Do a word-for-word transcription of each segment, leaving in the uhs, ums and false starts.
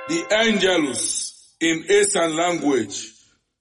the Angelus in Eastern language.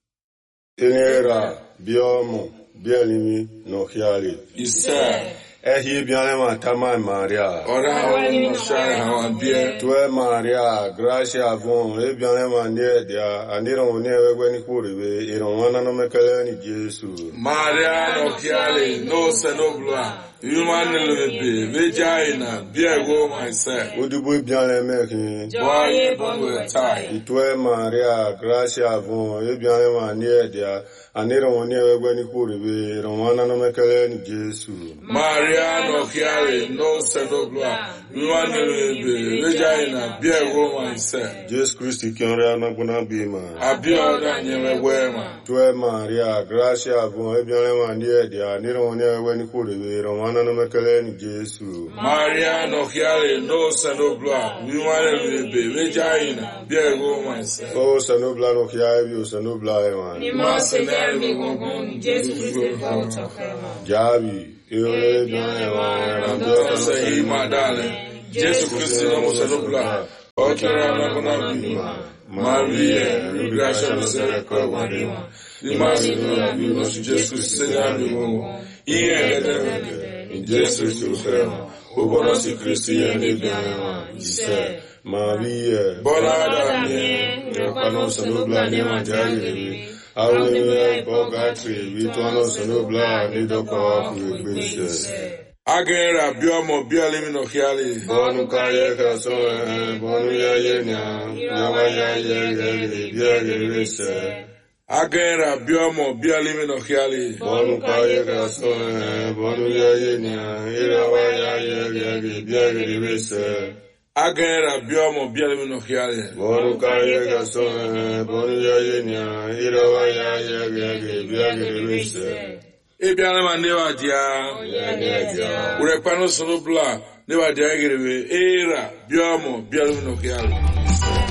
Enera, biomo, bielimi, no hiali. Isa. Ehi bianema tama Maria. Ora wani no share hawa bie. Tue Maria, gracia avon, e bianema nie dia, aniro ne wegwe ni kuribe, iron wana no mekele ni Jesu. Maria no hiali, no senobla. Human lebe, vagina, biego myself. Udubu bianema kin. Boye bonwe tai. Itue Maria, gracia avon, e bianema nie dia, aniro ne wegwe ni kuribe, iron wana no mekele ni Jesu. Maria no hiali, no senobla. Human lebe, vagina, biego myself. Jesus Christ kinre anaguna bima. Abioda nyewe wema. Tue Maria, gracia avon, e bianema nie dia, aniro ne wegwe ni kuribe, iron wana no mekele ni Jesu. Maria no hiali, no senobla. Human lebe, vagina, biego myself. Oh, sanobla no hiali, o sanobla ewan. Ni mase dermi gongon, Jesu Christ volta kema. Jabi, ewe bianema, Ando sahi madale. Jesu Christ no senobla. Okera na kuna bima. Maria, gracia no se kwa wadima. Ni mase no bima, Jesu Christ na bima. Iye de in Jesus Christ. Obono si Christi ene bianema. Ise. Maria, Bonada nie. Repano sanobla ne manjari. Awe bogatri, vitono sanobla ne doko kuibese. Agera biomo bialimi no hiali. Bonu kaye kaso, bonu ya yenya, yawa ya ye biagirese. Agera biomo bialimi no hiali. Bonu kaye kaso, bonu ya yenya, yawa ya ye biagirese. Agera biomo bialimi no hiali. Bonu kaye kaso, bonu ya yenya, yawa ya ye biagirese. Ebiane ma newa dia. Urepano sonobla newa dia gerebe era biomo bialimi no hiali.